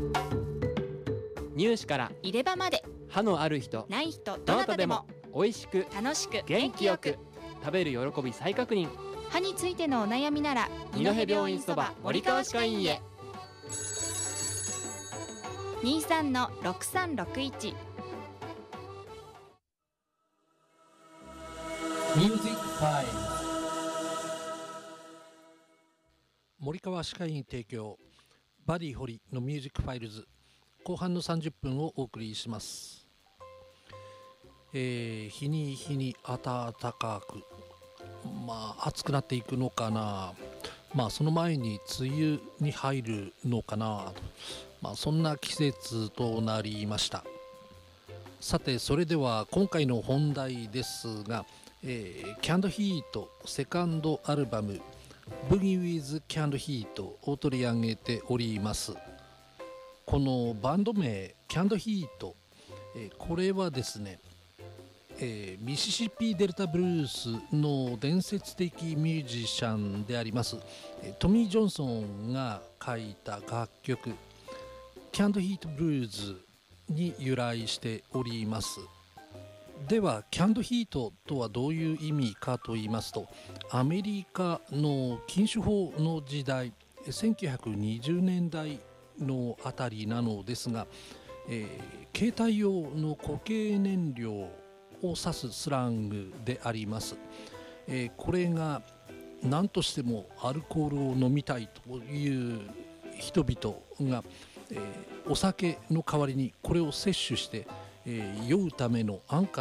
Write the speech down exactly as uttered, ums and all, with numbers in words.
乳歯から入れ歯まで、 歯のある人ない人、 どどなたでも美味しく楽しく元気よく食べる喜び再確認。 歯についてのお悩みなら二戸病院そば森川歯科医院へ。 にさんのろくさんろくいち。 ミュージックファイル森川歯科医院提供バディホリのミュージックファイルズ後半のさんじゅっぷんをお送りします。えー、日に日に暖かく、まあ暑くなっていくのかな、まあその前に梅雨に入るのかな、まあそんな季節となりました。さてそれでは今回の本題ですが、えー、キャンドヒートセカンドアルバムブギーウィズキャンドヒートを取り上げております。このバンド名キャンドヒート、えー、これはですね、えー、ミシシッピデルタブルースの伝説的ミュージシャンでありますトミー・ジョンソンが書いた楽曲キャンドヒートブルーズに由来しております。ではキャンドヒートとはどういう意味かと言いますと、アメリカの禁酒法の時代せんきゅうひゃくにじゅうねんだいのあたりなのですが、えー、携帯用の固形燃料を指すスラングであります。えー、これが何としてもアルコールを飲みたいという人々が、えー、お酒の代わりにこれを摂取して、えー、酔うための安価